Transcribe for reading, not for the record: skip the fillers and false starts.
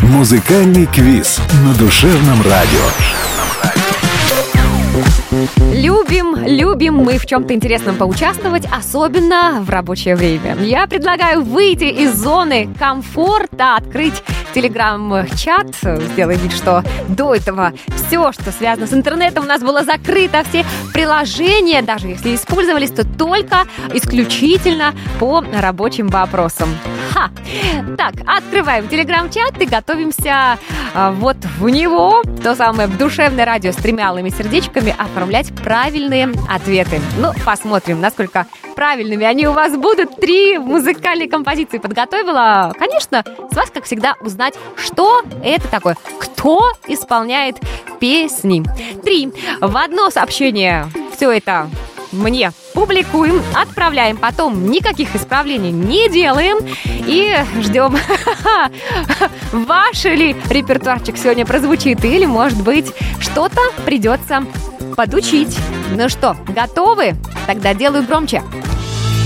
Музыкальный квиз на Душевном радио. Любим мы в чем-то интересном поучаствовать, особенно в рабочее время. Я предлагаю выйти из зоны комфорта, открыть телеграм-чат, сделай вид, что до этого все, что связано с интернетом, у нас было закрыто, все приложения, даже если использовались, то только исключительно по рабочим вопросам. Так, открываем телеграм-чат и готовимся вот в него, то самое душевное радио с 3 алыми сердечками, оформлять правильные ответы. Ну, посмотрим, насколько правильными они у вас будут. 3 музыкальные композиции подготовила. Конечно, с вас, как всегда, узнать, что это такое, кто исполняет песни. 3. В одно сообщение все это мне публикуем, отправляем, потом никаких исправлений не делаем и ждем, ваш ли репертуарчик сегодня прозвучит, или, может быть, что-то придется подучить. Ну что, готовы? Тогда делаю громче.